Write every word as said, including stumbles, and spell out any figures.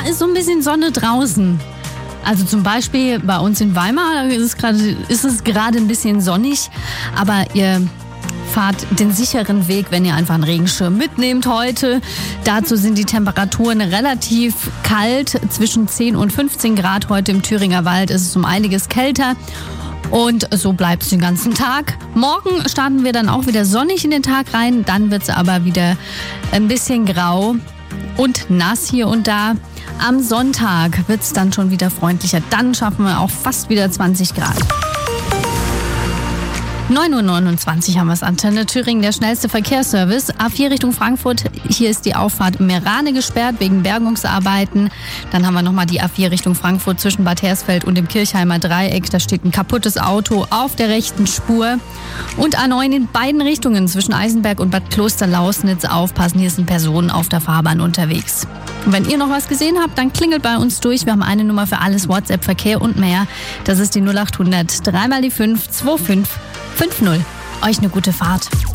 ist so ein bisschen Sonne draußen. Also zum Beispiel bei uns in Weimar ist es gerade, ist es gerade ein bisschen sonnig, aber ihr fahrt den sicheren Weg, wenn ihr einfach einen Regenschirm mitnehmt heute. Dazu sind die Temperaturen relativ kalt, zwischen zehn und fünfzehn Grad. Heute im Thüringer Wald ist es um einiges kälter. Und so bleibt es den ganzen Tag. Morgen starten wir dann auch wieder sonnig in den Tag rein. Dann wird es aber wieder ein bisschen grau und nass hier und da. Am Sonntag wird es dann schon wieder freundlicher. Dann schaffen wir auch fast wieder zwanzig Grad. neun Uhr neunundzwanzig haben wir es. Antenne Thüringen, der schnellste Verkehrsservice. A vier Richtung Frankfurt. Hier ist die Auffahrt Merane gesperrt wegen Bergungsarbeiten. Dann haben wir nochmal die A vier Richtung Frankfurt zwischen Bad Hersfeld und dem Kirchheimer Dreieck. Da steht ein kaputtes Auto auf der rechten Spur. Und A neun in beiden Richtungen zwischen Eisenberg und Bad Klosterlausnitz. Aufpassen, hier sind Personen auf der Fahrbahn unterwegs. Und wenn ihr noch was gesehen habt, dann klingelt bei uns durch. Wir haben eine Nummer für alles, WhatsApp, Verkehr und mehr. Das ist die null acht hundert drei mal die fünf zwei fünf fünf null. Euch eine gute Fahrt.